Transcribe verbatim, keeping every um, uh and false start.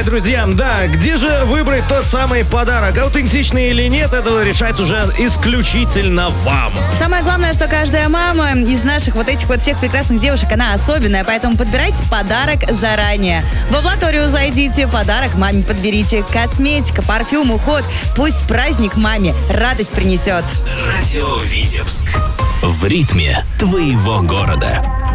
узнать, друзья, да, где же выбрать тот самый подарок, аутентичный или нет, это решать уже исключительно вам. Самое главное, что каждая мама из наших вот этих вот всех прекрасных девушек, она особенная, поэтому подбирайте подарок заранее. В Авлаторию зайдите, подарок маме подберите. Косметика, парфюм, уход. Пусть праздник маме радость принесет. Радио Витебск. В ритме твоего города.